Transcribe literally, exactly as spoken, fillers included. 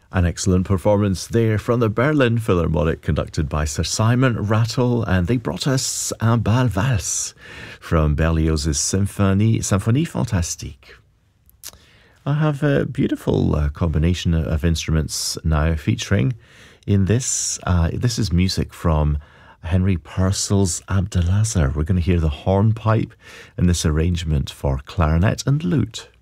An excellent performance there from the Berlin Philharmonic, conducted by Sir Simon Rattle, and they brought us Un Bal Valse from Berlioz's Symphonie, Symphonie Fantastique. I have a beautiful uh, combination of instruments now featuring in this. Uh, this is music from Henry Purcell's Abdelazar. We're going to hear the hornpipe in this arrangement for clarinet and lute.